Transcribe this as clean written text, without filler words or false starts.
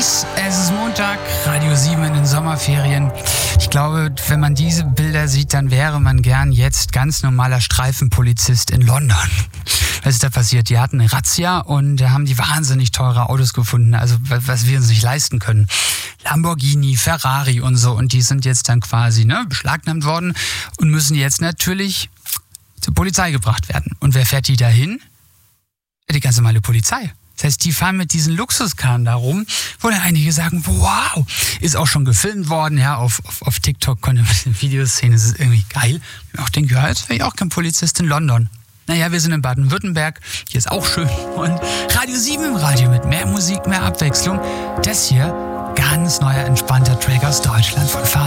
Servus, es ist Montag, Radio 7 in den Sommerferien. Ich glaube, wenn man diese Bilder sieht, dann wäre man gern jetzt ganz normaler Streifenpolizist in London. Was ist da passiert? Die hatten eine Razzia und da haben die wahnsinnig teure Autos gefunden, also was wir uns nicht leisten können. Lamborghini, Ferrari und so, und die sind jetzt dann quasi beschlagnahmt worden und müssen jetzt natürlich zur Polizei gebracht werden. Und wer fährt die dahin? Die ganz normale Polizei. Das heißt, die fahren mit diesen Luxuskarren da rum, wo dann einige sagen, wow, ist auch schon gefilmt worden, ja, auf TikTok konnte man eine Videoszene, das ist irgendwie geil. Und auch denke, ja, jetzt wäre ich auch kein Polizist in London. Naja, wir sind in Baden-Württemberg, hier ist auch schön. Und Radio 7 im Radio mit mehr Musik, mehr Abwechslung. Das hier, ganz neuer, entspannter Track aus Deutschland von Fabian.